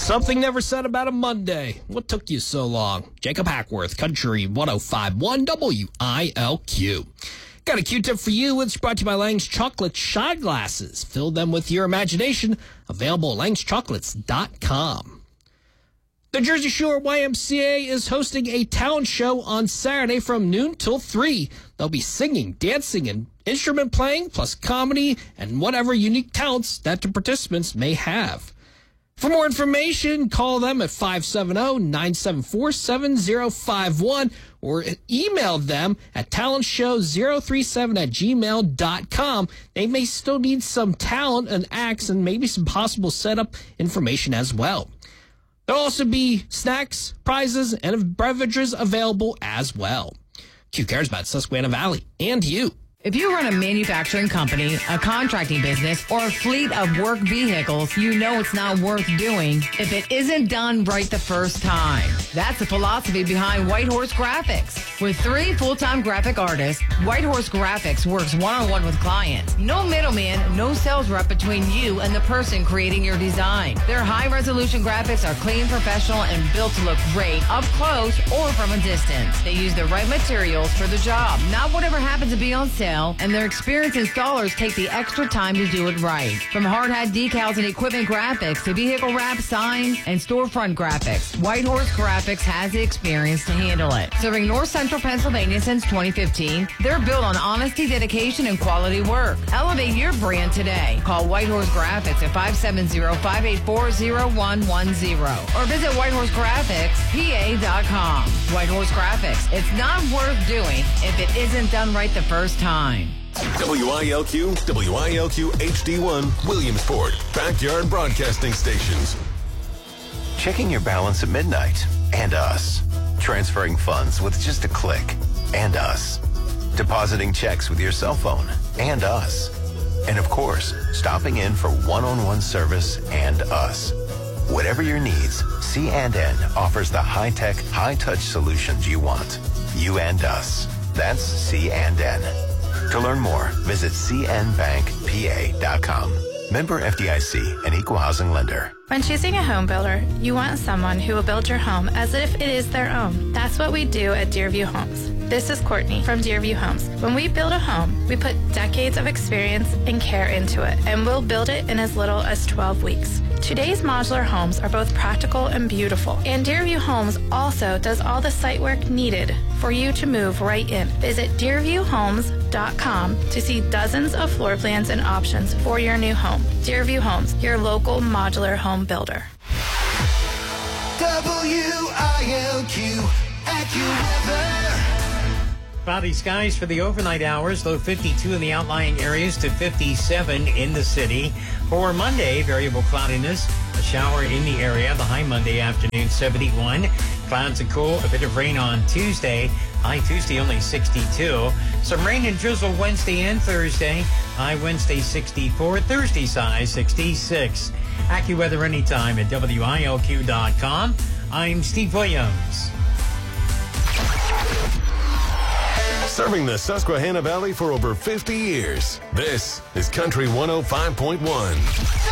Something never said about a Monday. What took you so long? Jacob Hackworth, Country 105.1 WILQ. Got a Q-tip for you. It's brought to you by Lang's Chocolate Shot Glasses. Fill them with your imagination. Available at langschocolates.com. The Jersey Shore YMCA is hosting a talent show on Saturday from noon till 3. They'll be singing, dancing, and instrument playing, plus comedy and whatever unique talents that the participants may have. For more information, call them at 570-974-7051 or email them at talentshow037@gmail.com. They may still need some talent and acts and maybe some possible setup information as well. There'll also be snacks, prizes, and beverages available as well. Q cares about Susquehanna Valley and you. If you run a manufacturing company, a contracting business, or a fleet of work vehicles, you know it's not worth doing if it isn't done right the first time. That's the philosophy behind White Horse Graphics. With 3 full-time graphic artists, White Horse Graphics works one-on-one with clients. No middleman, no sales rep between you and the person creating your design. Their high-resolution graphics are clean, professional, and built to look great up close or from a distance. They use the right materials for the job, not whatever happens to be on sale. And their experienced installers take the extra time to do it right. From hard hat decals and equipment graphics to vehicle wrap, signs, and storefront graphics, White Horse Graphics has the experience to handle it. Serving North Central Pennsylvania since 2015, they're built on honesty, dedication, and quality work. Elevate your brand today. Call White Horse Graphics at 570-584-0110 or visit whitehorsegraphicspa.com. White Horse Graphics. It's not worth doing if it isn't done right the first time. WILQ, WILQ HD1, Williamsport, Backyard Broadcasting Stations. Checking your balance at midnight, and us. Transferring funds with just a click, and us. Depositing checks with your cell phone, and us. And of course, stopping in for one-on-one service, and us. Whatever your needs, C&N offers the high-tech, high-touch solutions you want. You and us. That's C&N. To learn more, visit cnbankpa.com. Member FDIC, an equal housing lender. When choosing a home builder, you want someone who will build your home as if it is their own. That's what we do at Deerview Homes. This is Courtney from Deerview Homes. When we build a home, we put decades of experience and care into it, and we'll build it in as little as 12 weeks. Today's modular homes are both practical and beautiful, and Deerview Homes also does all the site work needed for you to move right in. Visit DeerviewHomes.com to see dozens of floor plans and options for your new home. Deerview Homes, your local modular home builder. WILQ AccuWeather. Cloudy skies for the overnight hours, low 52 in the outlying areas to 57 in the city. For Monday, variable cloudiness, a shower in the area, the high Monday afternoon, 71. Clouds and cool, a bit of rain on Tuesday, high Tuesday only 62. Some rain and drizzle Wednesday and Thursday, high Wednesday 64, Thursday's high 66. AccuWeather anytime at WILQ.com. I'm Steve Williams. Serving the Susquehanna Valley for over 50 years. This is Country 105.1.